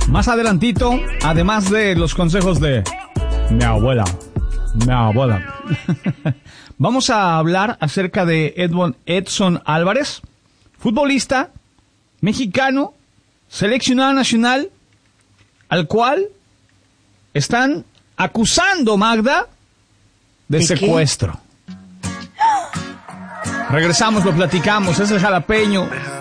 Más adelantito, además de los consejos de mi abuela, vamos a hablar acerca de Edson Álvarez, futbolista mexicano, seleccionado nacional, al cual están acusando, Magda, de secuestro. Regresamos, lo platicamos, es el jalapeño